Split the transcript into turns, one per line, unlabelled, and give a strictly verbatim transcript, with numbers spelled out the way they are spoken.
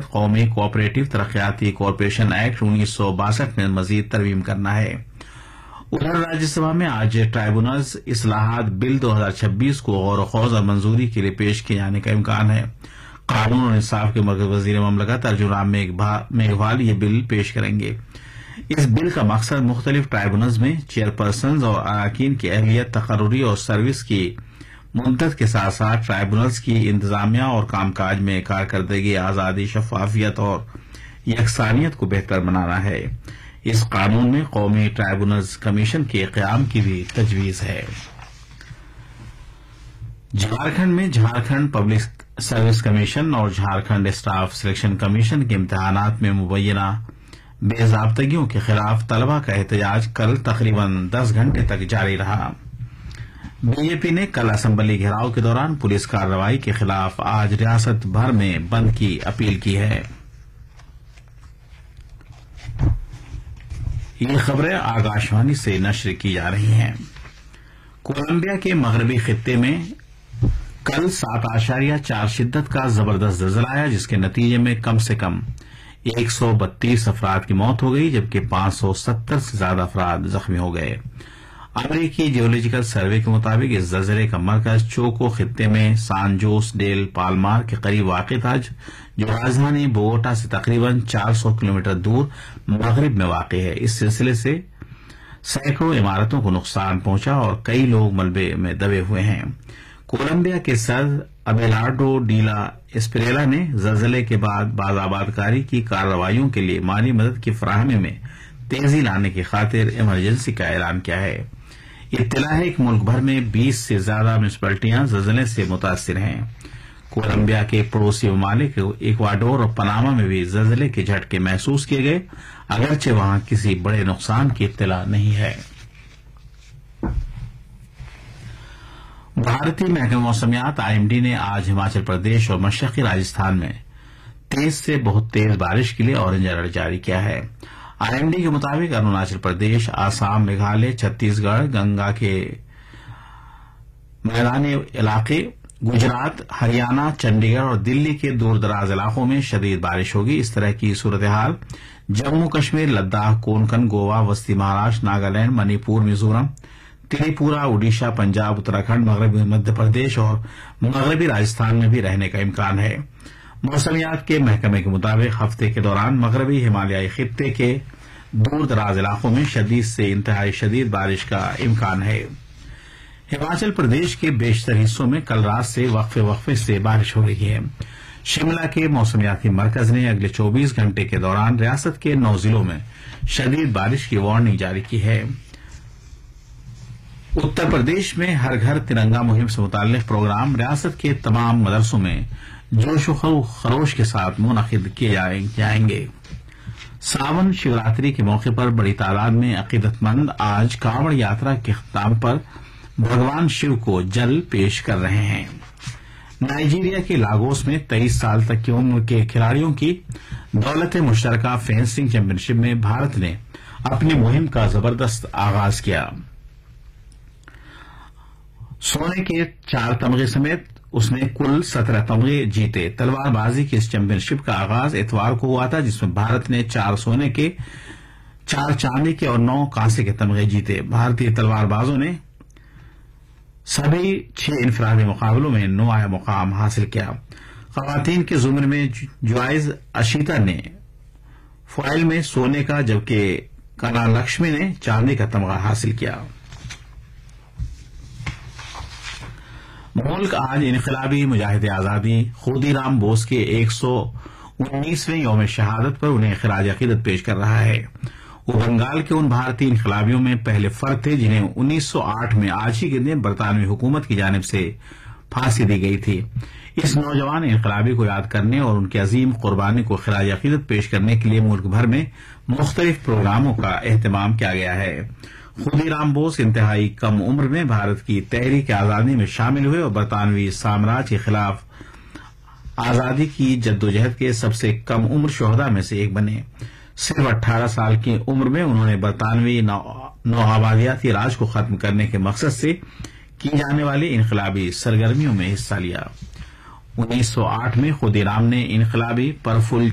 تحت قومی کوآپریٹو ترقیاتی کارپوریشن ایکٹ انیس سو باسٹھ میں مزید ترمیم کرنا ہے۔ ادھر راجیہ سبھا میں آج ٹرائیبونلز اصلاحات بل دو ہزار چھبیس کو غور و خوض اور منظوری کے لیے پیش کیے جانے کا امکان ہے۔ قانون اور انصاف کے مرکزی وزیر مملکت ارجن رام میگھوال یہ بل پیش کریں گے۔ اس بل کا مقصد مختلف ٹرائیبونلز میں چیئرپرسنز اور اراکین کی اہلیت، تقرری اور سروس کی مدت کے ساتھ ساتھ ٹرائیبونلز کی انتظامیہ اور کام کاج میں کارکردگی، آزادی، شفافیت اور یکسانیت کو بہتر بنانا ہے۔ اس قانون میں قومی ٹرائیبونلز کمیشن کے قیام کی بھی تجویز ہے۔ جھارکھنڈ میں جھارکھنڈ پبلک سروس کمیشن اور جھارکھنڈ اسٹاف سلیکشن کمیشن کے امتحانات میں مبینہ بے ضابطگیوں کے خلاف طلبہ کا احتجاج کل تقریباً دس گھنٹے تک جاری رہا۔ بی جے پی نے کل اسمبلی گھیراؤ کے دوران پولیس کارروائی کے خلاف آج ریاست بھر میں بند کی اپیل کی ہے۔ یہ خبریں آکاشوانی سے نشر کی جا رہی ہیں۔ کولمبیا کے مغربی خطے میں کل سات اعشاریہ چار شدت کا زبردست زلزلہ آیا، جس کے نتیجے میں کم سے کم ایک سو بتیس افراد کی موت ہو گئی، جبکہ پانچ سو ستر سے زیادہ افراد زخمی ہو گئے۔ امریکی جیولوجیکل سروے کے مطابق اس زلزلے کا مرکز چوکو خطے میں سان جوس ڈیل پالمار کے قریب واقع تھا، جو راجدھانی بوگوٹا سے تقریباً چار سو کلومیٹر دور مغرب میں واقع ہے۔ اس سلسلے سے سینکڑوں عمارتوں کو نقصان پہنچا اور کئی لوگ ملبے میں دبے ہوئے ہیں۔ کولمبیا کے صدر ابیلارڈو ڈیلا اسپریلا نے زلزلے کے بعد باز آبادکاری کی کارروائیوں کے لیے مالی مدد کی فراہمی میں تیزی لانے کی خاطر ایمرجنسی کا اعلان کیا ہے۔ اطلاع ہے کہ ملک بھر میں بیس سے زیادہ میونسپلٹیاں زلزلے سے متاثر ہیں۔ کولمبیا کے پڑوسی ممالک ایکواڈور اور پاناما میں بھی زلزلے کے جھٹکے محسوس کیے گئے، اگرچہ وہاں کسی بڑے نقصان کی اطلاع نہیں ہے۔ بھارتی محکمہ موسمیات آئی ایم ڈی نے آج ہماچل پردیش اور مشرقی راجستھان میں تیز سے بہت تیز بارش کے لیے اورنج الرٹ جاری کیا ہے۔ آئی ایم ڈی کے مطابق اروناچل پردیش، آسام، میگھالیہ، چھتیس گڑھ، گنگا کے میدانی علاقے، گجرات، ہریانہ، چنڈی گڑھ اور دلی کے دور دراز علاقوں میں شدید بارش ہوگی۔ اس طرح کی صورتحال جموں کشمیر، لداخ، کونکن، گوا، وسطی مہاراشٹر، ناگالینڈ، منی پور، میزورم، تریپورہ، اڈیشہ، پنجاب، اتراکھنڈ، مغربی مدھیہ پردیش اور مغربی راجستھان میں بھی رہنے کا امکان ہے۔ موسمیات کے محکمے کے مطابق ہفتے کے دوران مغربی ہمالیائی خطے کے دور دراز علاقوں میں شدید سے انتہائی شدید بارش کا امکان ہے۔ ہماچل پردیش کے بیشتر حصوں میں کل رات سے وقفے وقفے سے بارش ہو رہی ہے۔ شملہ کے موسمیاتی مرکز نے اگلے چوبیس گھنٹے کے دوران ریاست کے نو ضلعوں میں شدید بارش کی وارننگ جاری کی ہے۔ اتر پردیش میں ہر گھر ترنگا مہم سے متعلق پروگرام ریاست کے تمام مدرسوں میں جوش و خروش کے ساتھ منعقد کیے جائیں گے۔ ساون شیوراتری کے موقع پر بڑی تعداد میں عقیدت مند آج کانوڑ یاترا کے اختتام پر بھگوان شیو کو جل پیش کر رہے ہیں۔ نائجیریا کے لاگوس میں تیئیس سال تک کی عمر کے کھلاڑیوں کی دولت مشترکہ فینسنگ چیمپئن شپ میں بھارت نے اپنی مہم کا زبردست آغاز کیا۔ سونے کے چار تمغے سمیت اس نے کل سترہ تمغے جیتے۔ تلوار بازی کی اس چیمپئن شپ کا آغاز اتوار کو ہوا تھا، جس میں بھارت نے چار سونے کے، چار چاندی کے اور نو کانسے کے تمغے جیتے۔ بھارتی تلوار بازوں نے سبھی چھ انفرادی مقابلوں میں نمایاں مقام حاصل کیا۔ خواتین کے زمرے میں جوائز اشیتا نے فوائل میں سونے کا، جبکہ کنا لکشمی نے چاندی کا تمغہ حاصل کیا۔ ملک آج انقلابی مجاہد آزادی خودی رام بوس کے ایک سو انیسویں یوم شہادت پر انہیں خراج عقیدت پیش کر رہا ہے۔ وہ بنگال کے ان بھارتی انقلابیوں میں پہلے فرد تھے جنہیں انیس سو آٹھ میں آج ہی کے دن برطانوی حکومت کی جانب سے پھانسی دی گئی تھی۔ اس نوجوان انقلابی کو یاد کرنے اور ان کی عظیم قربانی کو خراج عقیدت پیش کرنے کے لیے ملک بھر میں مختلف پروگراموں کا اہتمام کیا گیا ہے۔ خودی رام بوس انتہائی کم عمر میں بھارت کی تحریک آزادی میں شامل ہوئے اور برطانوی سامراج کے خلاف آزادی کی جدوجہد کے سب سے کم عمر شہدا میں سے ایک بنے۔ صرف اٹھارہ سال کی عمر میں انہوں نے برطانوی نو آبادیاتی راج کو ختم کرنے کے مقصد سے کی جانے والی انقلابی سرگرمیوں میں حصہ لیا۔ انیس سو آٹھ میں خودی رام نے انقلابی پرفل